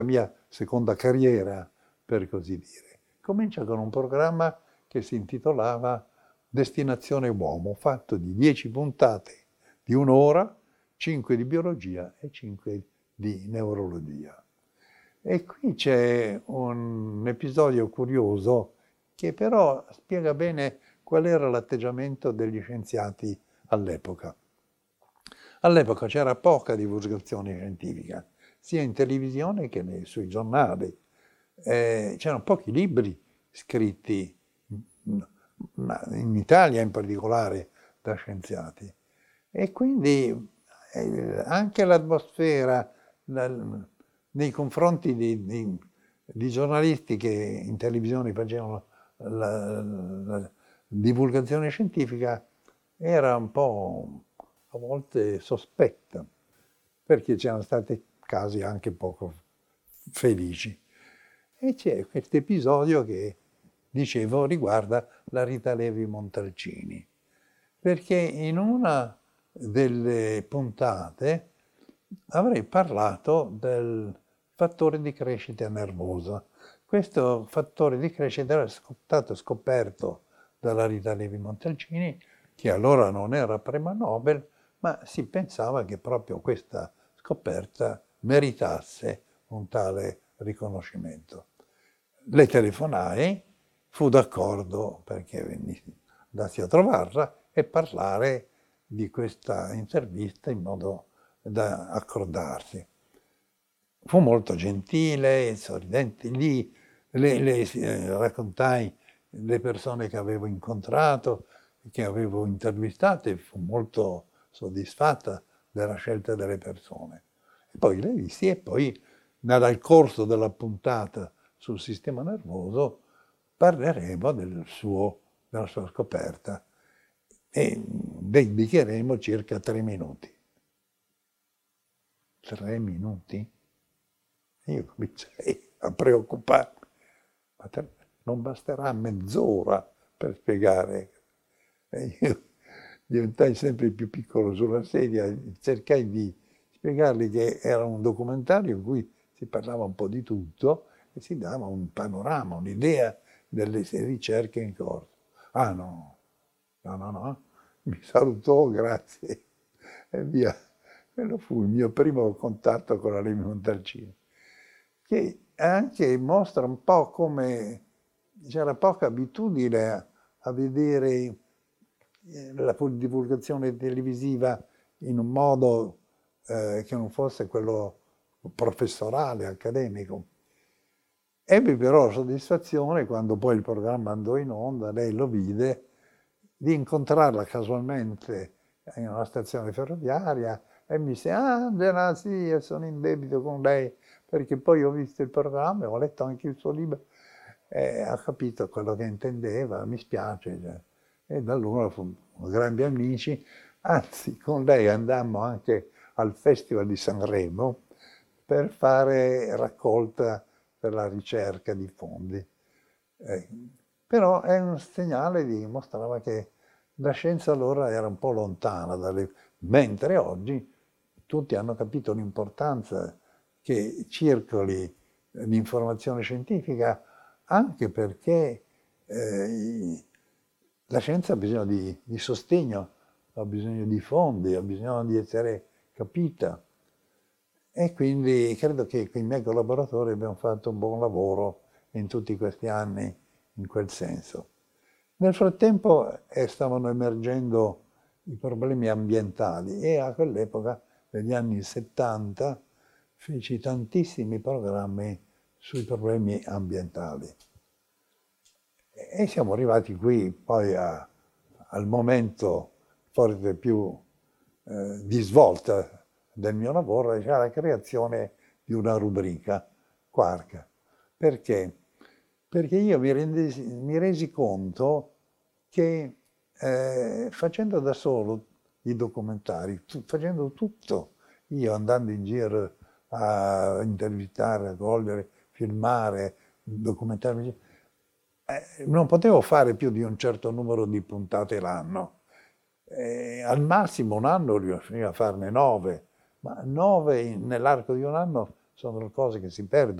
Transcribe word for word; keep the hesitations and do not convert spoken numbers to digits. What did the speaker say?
mia seconda carriera, per così dire. Comincia con un programma che si intitolava Destinazione Uomo, fatto di dieci puntate di un'ora, cinque di biologia e cinque di neurologia. E qui c'è un episodio curioso che però spiega bene qual era l'atteggiamento degli scienziati all'epoca. All'epoca c'era poca divulgazione scientifica, sia in televisione che nei, sui giornali. Eh, c'erano pochi libri scritti, in Italia in particolare, da scienziati. E quindi eh, anche l'atmosfera la, nei confronti di, di, di giornalisti che in televisione facevano la, la divulgazione scientifica era un po' a volte sospetta, perché c'erano stati casi anche poco felici. E c'è questo episodio che, dicevo, riguarda la Rita Levi Montalcini, perché in una delle puntate avrei parlato del fattore di crescita nervosa. Questo fattore di crescita era stato scoperto dalla Rita Levi Montalcini, che allora non era premio Nobel, ma si pensava che proprio questa scoperta meritasse un tale riconoscimento. Le telefonai, fu d'accordo perché andassi a trovarla e parlare di questa intervista in modo da accordarsi. Fu molto gentile, sorridente. Lì le, le eh, raccontai le persone che avevo incontrato, che avevo intervistato e fu molto soddisfatta della scelta delle persone. E poi le visti e poi nel corso della puntata sul sistema nervoso parleremo del suo, della sua scoperta e dedicheremo circa tre minuti. Tre minuti? Io cominciai a preoccuparmi, ma tre, non basterà mezz'ora per spiegare. E io diventai sempre più piccolo sulla sedia e cercai di spiegargli che era un documentario in cui si parlava un po' di tutto e si dava un panorama, un'idea delle ricerche in corso. Ah no, no, no, no, mi salutò, grazie, e via. Quello fu il mio primo contatto con la Levi Montalcini, che anche mostra un po' come c'era poca abitudine a, a vedere la divulgazione televisiva in un modo eh, che non fosse quello professorale, accademico. Ebbi però la soddisfazione, quando poi il programma andò in onda, lei lo vide, di incontrarla casualmente in una stazione ferroviaria e mi disse: ah, Angela, sì, io sono in debito con lei, perché poi ho visto il programma, ho letto anche il suo libro e ho capito quello che intendeva, mi spiace. Cioè. E da allora fummo grandi amici, anzi con lei andammo anche al Festival di Sanremo per fare raccolta per la ricerca di fondi. Eh, però è un segnale di mostrava che la scienza allora era un po' lontana dalle... mentre oggi tutti hanno capito l'importanza che circoli l'informazione scientifica, anche perché eh, la scienza ha bisogno di, di sostegno, ha bisogno di fondi, ha bisogno di essere capita. E quindi credo che con i miei collaboratori abbiamo fatto un buon lavoro in tutti questi anni in quel senso. Nel frattempo eh, stavano emergendo i problemi ambientali e a quell'epoca, negli anni settanta, feci tantissimi programmi sui problemi ambientali. E siamo arrivati qui poi a, al momento forse più eh, di svolta del mio lavoro, cioè la creazione di una rubrica, Quark. Perché? Perché io mi, rendesi, mi resi conto che eh, facendo da solo i documentari, tu, facendo tutto, io andando in giro a intervistare, a cogliere, filmare, documentarmi, eh, non potevo fare più di un certo numero di puntate l'anno. Eh, al massimo un anno riuscivo a farne nove, ma nove nell'arco di un anno sono delle cose che si perdono.